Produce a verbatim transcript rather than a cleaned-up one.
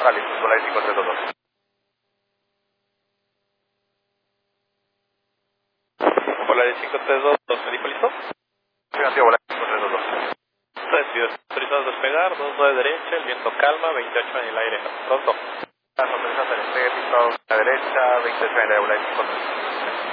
Vale, Volaris cinco tres dos dos. Volaris cinco tres dos dos, ¿me dijo listo? Sí, antiguo Volaris cinco tres dos dos. Recibido, autorizado a despegar, dos nueve derecha, el viento calma, veintiocho en el aire, pronto. Las autorizas en el despegue, pistado a la derecha, veintiocho en el aire, Volaris cinco tres.